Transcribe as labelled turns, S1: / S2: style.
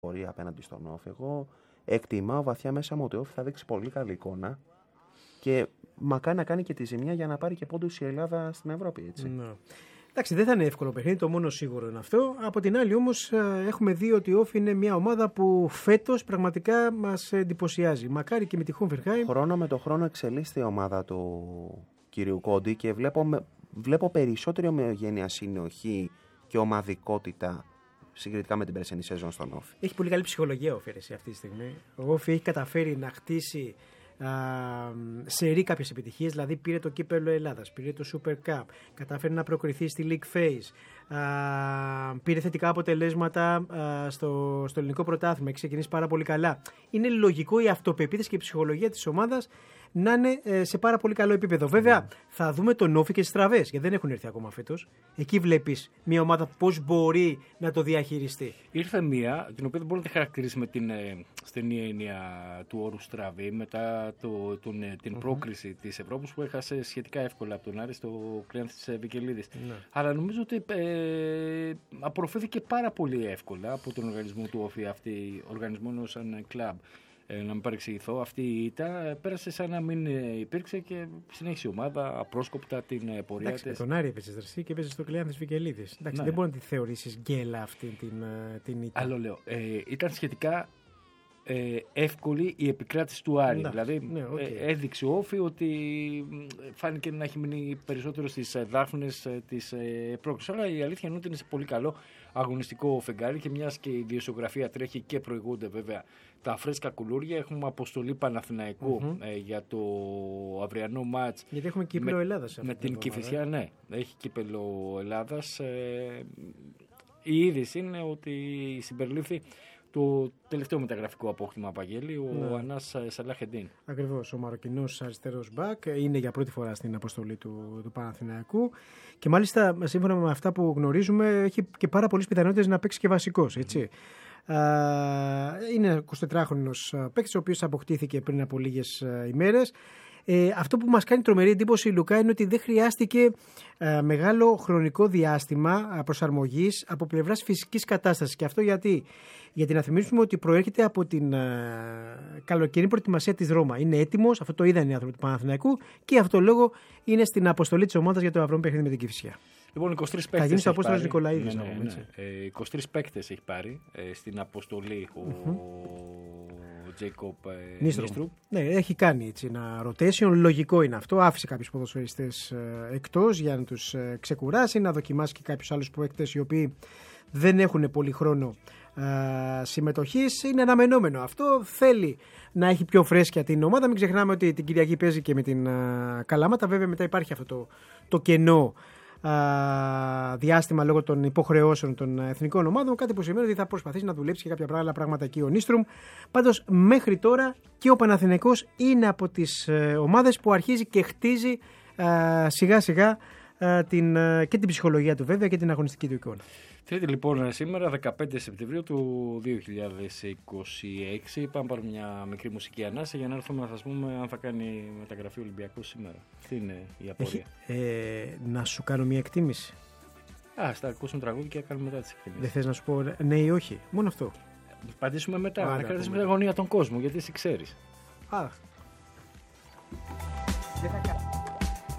S1: πορεία απέναντι στον Όφη. Εγώ εκτιμάω βαθιά μέσα μου ότι ο Όφη θα δείξει πολύ καλή εικόνα και μακάρι να κάνει και τη ζημιά για να πάρει και πόντους η Ελλάδα στην Ευρώπη. Έτσι.
S2: Ναι. Εντάξει, δεν θα είναι εύκολο παιχνίδι, το μόνο σίγουρο είναι αυτό. Από την άλλη όμως έχουμε δει ότι η Όφη είναι μια ομάδα που φέτος πραγματικά μας εντυπωσιάζει. Μακάρι και με τη Hoffenheim.
S1: Χρόνο με το χρόνο εξελίσσεται η ομάδα του κυρίου Κόντι και βλέπω περισσότερη ομοιογένεια, συνοχή και ομαδικότητα συγκριτικά με την περσινή σεζόν στον Όφη.
S2: Έχει πολύ καλή ψυχολογία ο Όφη αυτή τη στιγμή. Ο Όφη έχει καταφέρει να χτίσει σερί κάποιες επιτυχίες, δηλαδή πήρε το κύπελλο Ελλάδας, πήρε το Super Cup, κατάφερε να προκριθεί στη League Phase, πήρε θετικά αποτελέσματα στο ελληνικό πρωτάθλημα, έχει ξεκινήσει πάρα πολύ καλά. Είναι λογικό η αυτοπεποίθηση και η ψυχολογία της ομάδας να είναι σε πάρα πολύ καλό επίπεδο. Βέβαια, θα δούμε τον Όφη και τις στραβές, γιατί δεν έχουν έρθει ακόμα φέτος. Εκεί βλέπεις μια ομάδα πώς μπορεί να το διαχειριστεί.
S3: Ήρθε μία, την οποία δεν μπορεί να τη χαρακτηρίσει με την στενή έννοια του όρου στραβή, μετά την πρόκριση της Ευρώπης που έχασε σχετικά εύκολα από τον Άρη στο Κλεάνθη της Βικελίδης. Ναι. Αλλά νομίζω ότι απορροφήθηκε πάρα πολύ εύκολα από τον οργανισμό του Όφη, αυτή, οργανισμό σαν κλαμπ. Να μην παρεξηγηθώ, αυτή η ήττα πέρασε σαν να μην υπήρξε και συνέχισε η ομάδα απρόσκοπτα την πορεία της.
S2: Τον Άρη έπαιζε δραστή και έπαιζε στο Κλεάνθη της Βικελίδης. Ναι. Δεν μπορεί να τη θεωρήσεις γκέλα αυτή την ήττα.
S3: Άλλο λέω. Ήταν σχετικά εύκολη η επικράτηση του Άρη. Δηλαδή έδειξε ο Όφη ότι φάνηκε να έχει μείνει περισσότερο στις δάφνες της πρόκλησης. Αλλά η αλήθεια είναι ότι είναι σε πολύ καλό αγωνιστικό φεγγάρι και μιας και η ιδιοσιογραφία τρέχει και προηγούνται βέβαια τα φρέσκα κουλούρια. Έχουμε αποστολή Παναθηναϊκού για το αυριανό μάτς.
S2: Γιατί έχουμε κύπελλο Ελλάδας.
S3: Με την Κηφισιά, ναι. Έχει κύπελλο Ελλάδας. Η είδηση είναι ότι συμπεριλήφθη το τελευταίο μεταγραφικό απόκτημα, Παγγέλη, ο Ανάς Σαλάχεντίν.
S2: Ακριβώς, ο Μαροκινός αριστερός μπακ είναι για πρώτη φορά στην αποστολή του Παναθηναϊκού και μάλιστα σύμφωνα με αυτά που γνωρίζουμε έχει και πάρα πολλές πιθανότητες να παίξει και βασικός, έτσι. Είναι 24χρονος παίκτης, ο οποίος αποκτήθηκε πριν από λίγες ημέρες. Αυτό που μας κάνει τρομερή εντύπωση, Λουκά, είναι ότι δεν χρειάστηκε μεγάλο χρονικό διάστημα προσαρμογής από πλευράς φυσικής κατάστασης. Και αυτό γιατί να θυμίσουμε ότι προέρχεται από την καλοκαιρινή προετοιμασία της Ρώμα. Είναι έτοιμος, αυτό το είδαν οι άνθρωποι του Παναθηναϊκού και αυτό το λόγο είναι στην αποστολή της ομάδας για το αυριανό παιχνίδι με την Κηφισιά.
S3: Λοιπόν, 23 παίκτες.
S2: Θα γίνει στο Απόστολος Νικολαίδης.
S3: 23 παίκτες έχει πάρει στην αποστολή ο Τζέικοπ Νίστρου.
S2: Ναι, έχει κάνει έτσι ένα rotation. Λογικό είναι αυτό. Άφησε κάποιους ποδοσφαιριστές εκτός για να τους ξεκουράσει, να δοκιμάσει και κάποιους άλλους παίκτες οι οποίοι δεν έχουν πολύ χρόνο συμμετοχής. Είναι αναμενόμενο αυτό. Θέλει να έχει πιο φρέσκια την ομάδα. Μην ξεχνάμε ότι την Κυριακή παίζει και με την Καλαμάτα. Βέβαια, μετά υπάρχει αυτό το κενό διάστημα λόγω των υποχρεώσεων των εθνικών ομάδων. Κάτι που σημαίνει ότι θα προσπαθήσει να δουλέψει και κάποια άλλα πράγματα εκεί ο Νίστρουμ. Πάντως, μέχρι τώρα και ο Παναθηναϊκός είναι από τις ομάδες που αρχίζει και χτίζει σιγά σιγά και την ψυχολογία του, βέβαια, και την αγωνιστική του εικόνα.
S3: Τρίτη λοιπόν σήμερα, 15 Σεπτεμβρίου του 2026. Πάμε πάρουμε μια μικρή μουσική ανάσα για να έρθουμε να σας πούμε αν θα κάνει μεταγραφή Ολυμπιακός σήμερα. Τι είναι η απορία.
S2: Να σου κάνω μια εκτίμηση.
S3: Θα ακούσουμε τραγούδι και θα κάνουμε μετά τις εκτιμήσεις.
S2: Δεν θες να σου πω ναι ή όχι, μόνο αυτό.
S3: Πατήσουμε μετά, να κρατήσουμε την αγωνία των κόσμων, γιατί εσύ ξέρεις.